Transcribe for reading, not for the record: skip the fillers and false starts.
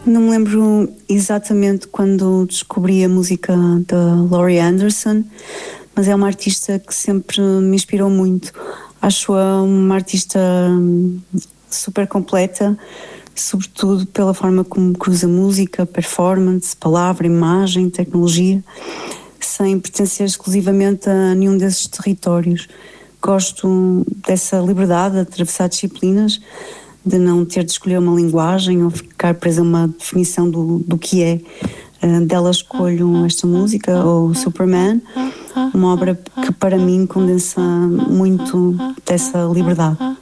Não me lembro exatamente quando descobri a música da Laurie Anderson, mas é uma artista que sempre me inspirou muito. Acho-a uma artista super completa, sobretudo pela forma como cruza música, performance, palavra, imagem, tecnologia, sem pertencer exclusivamente a nenhum desses territórios. Gosto dessa liberdade de atravessar disciplinas, de não ter de escolher uma linguagem ou ficar presa a uma definição do que é. Dela escolho esta música, ou Superman, uma obra que para mim condensa muito dessa liberdade.